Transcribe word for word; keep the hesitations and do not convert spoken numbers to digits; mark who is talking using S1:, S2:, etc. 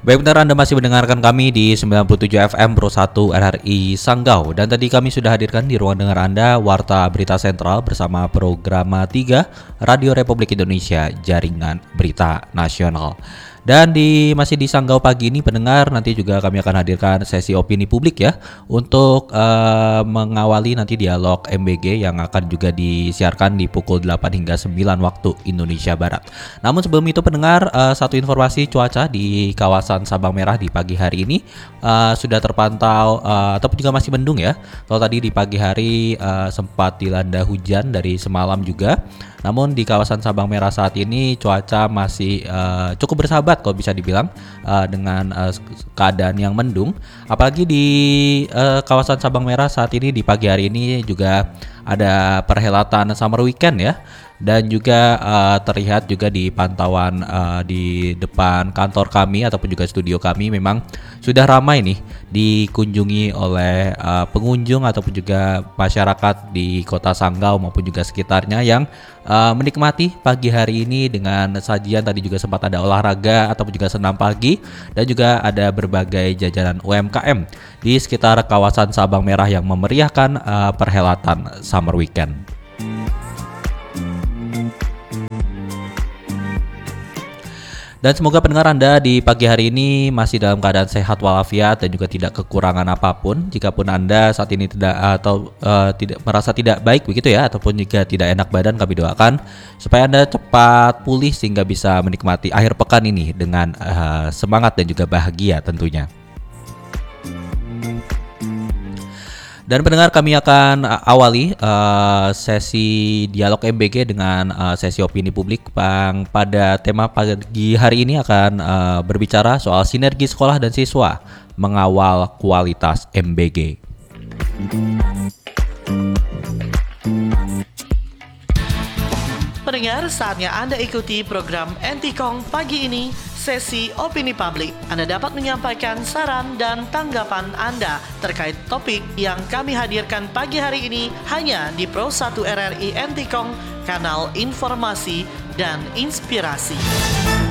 S1: Baik, benar Anda masih mendengarkan kami di sembilan puluh tujuh F M Pro satu R R I Sanggau. Dan tadi kami sudah hadirkan di ruang dengar Anda Warta Berita Sentral bersama Programa tiga Radio Republik Indonesia Jaringan Berita Nasional. Dan di masih di Sanggau pagi ini pendengar, nanti juga kami akan hadirkan sesi opini publik ya untuk uh, mengawali nanti dialog M B G yang akan juga disiarkan di pukul delapan hingga sembilan waktu Indonesia Barat. Namun sebelum itu pendengar, uh, satu informasi cuaca di kawasan Sabang Merah di pagi hari ini uh, sudah terpantau uh, ataupun juga masih mendung ya. Kalau tadi di pagi hari uh, sempat dilanda hujan dari semalam juga. Namun di kawasan Sabang Merah saat ini cuaca masih uh, cukup bersahabat kalau bisa dibilang uh, dengan uh, keadaan yang mendung. Apalagi di uh, kawasan Sabang Merah saat ini di pagi hari ini juga ada perhelatan summer weekend ya. Dan juga uh, terlihat juga di pantauan uh, di depan kantor kami ataupun juga studio kami memang sudah ramai nih dikunjungi oleh uh, pengunjung ataupun juga masyarakat di Kota Sanggau maupun juga sekitarnya yang uh, menikmati pagi hari ini dengan sajian. Tadi juga sempat ada olahraga ataupun juga senam pagi dan juga ada berbagai jajanan U M K M di sekitar kawasan Sabang Merah yang memeriahkan uh, perhelatan summer weekend. Dan semoga pendengar Anda di pagi hari ini masih dalam keadaan sehat walafiat dan juga tidak kekurangan apapun. Jikapun Anda saat ini tidak atau uh, tidak merasa tidak baik begitu ya, ataupun juga tidak enak badan, kami doakan supaya Anda cepat pulih sehingga bisa menikmati akhir pekan ini dengan uh, semangat dan juga bahagia tentunya. Dan pendengar, kami akan awali uh, sesi dialog M B G dengan uh, sesi opini publik yang pada tema pagi hari ini akan uh, berbicara soal sinergi sekolah dan siswa mengawal kualitas M B G.
S2: Pendengar, saatnya Anda ikuti program Entikong pagi ini, sesi opini publik. Anda dapat menyampaikan saran dan tanggapan Anda terkait topik yang kami hadirkan pagi hari ini hanya di Pro satu R R I Entikong, kanal informasi dan inspirasi.